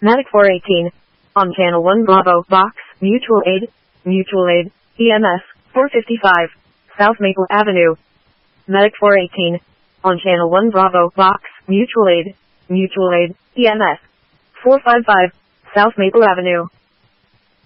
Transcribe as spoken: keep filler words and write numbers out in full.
Medic four eighteen. On Channel one Bravo, Box, Mutual Aid, Mutual Aid, E M S, four fifty-five, South Maple Avenue. Medic four eighteen. On Channel one Bravo, Box, Mutual Aid, Mutual Aid, E M S, four fifty-five, South Maple Avenue.